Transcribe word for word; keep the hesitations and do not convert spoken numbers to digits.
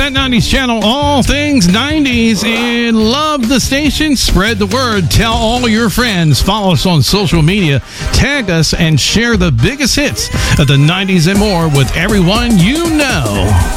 Hot nineties channel, all things nineties, and love the station. Spread the word. Tell all your friends. Follow us on social media. Tag us and share the biggest hits of the nineties and more with everyone you know.